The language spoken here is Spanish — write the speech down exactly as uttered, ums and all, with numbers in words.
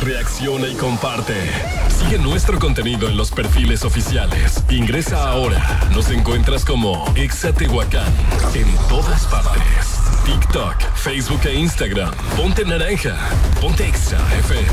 reacciona y comparte. Sigue nuestro contenido en los perfiles oficiales. Ingresa ahora. Nos encuentras como Exa Tehuacán en todas partes. TikTok, Facebook e Instagram. Ponte naranja. Ponte Exa F M.